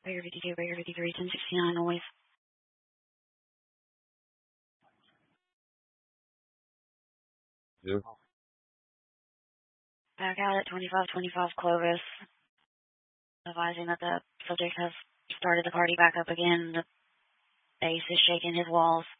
Baker 52, Baker 53, 1069 noise. Yeah. Back out at 2525 Clovis, advising that the subject has started the party back up again. The bass is shaking his walls.